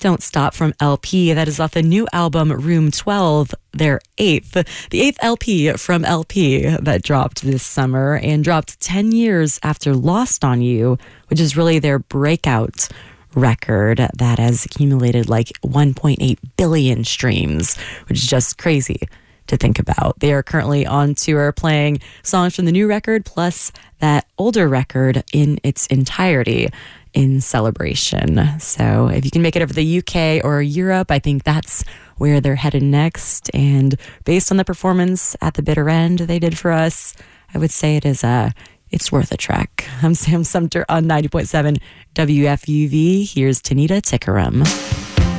Don't Stop from LP. That is off the new album Room 12, their the eighth LP from LP that dropped this summer and dropped 10 years after Lost on You, which is really their breakout record that has accumulated like 1.8 billion streams, which is just crazy to think about. They are currently on tour playing songs from the new record plus that older record in its entirety in celebration. So if you can make it over the UK or Europe, I think that's where they're headed next. And based on the performance at the bitter end they did for us, I would say it's worth a trek. I'm Sam Sumter on 90.7 WFUV. Here's Tanita Tikaram.